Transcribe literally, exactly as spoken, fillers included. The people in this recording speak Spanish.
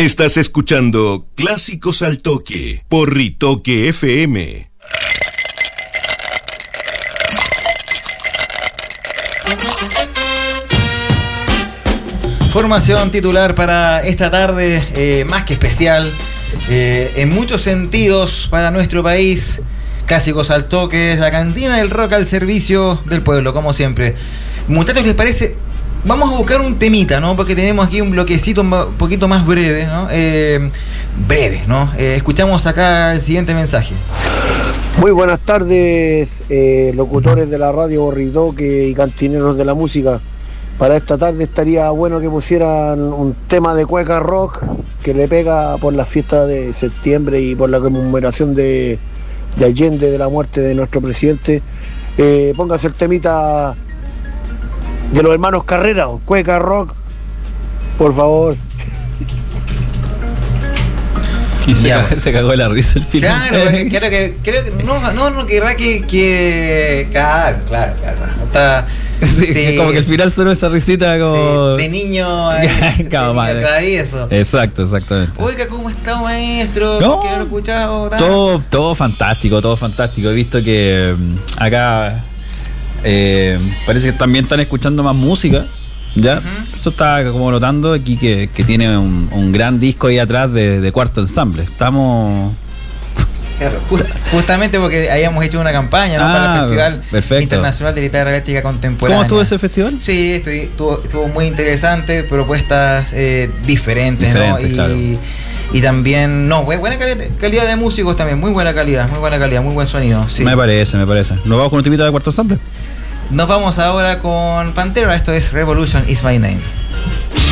Estás escuchando Clásicos al Toque por Ritoque F M. Formación titular para esta tarde, eh, más que especial, eh, en muchos sentidos para nuestro país. Clásicos al Toque, la cantina del rock al servicio del pueblo, como siempre. Muchachos, ¿les parece? Vamos a buscar un temita, ¿no? Porque tenemos aquí un bloquecito un poquito más breve, ¿no? Eh, breve, ¿no? Eh, escuchamos acá el siguiente mensaje. Muy buenas tardes, eh, locutores de la radio Ritoque y cantineros de la música. Para esta tarde estaría bueno que pusieran un tema de cueca rock que le pega por las fiestas de septiembre y por la conmemoración de, de Allende, de la muerte de nuestro presidente. Eh, póngase el temita de los hermanos Carrera, cueca rock, por favor. Y se, cagó, se cagó de la risa el film. Claro, creo que, creo que no, no, no querrá que, que. Claro, claro, claro. Está, sí, sí, como que al final sonó esa risita como. Sí, de niño. Ahí, de niño ahí, eso. Exacto, exactamente. Oiga, ¿cómo está, maestro? No, ¿Qué lo he escuchado? Todo, todo fantástico, todo fantástico. He visto que acá eh, parece que también están escuchando más música. Ya, uh-huh. Eso está como notando aquí que, que tiene un, un gran disco ahí atrás de, de Cuarto Ensamble. Estamos. Claro, just, justamente porque habíamos hecho una campaña, ¿no? Ah, para el Festival perfecto. Internacional de Guitarra Eléctrica Contemporánea. ¿Cómo estuvo ese festival? Sí, estuvo, estuvo muy interesante, propuestas eh, diferentes, diferentes, ¿no? Y, claro. Y también, no, buena calidad, calidad de músicos también, muy buena calidad, muy buena calidad, muy buen sonido. Sí. Me parece, me parece. ¿Nos vamos con un timito de Cuarto Ensamble? Nos vamos ahora con Pantera, esto es Revolution is My Name.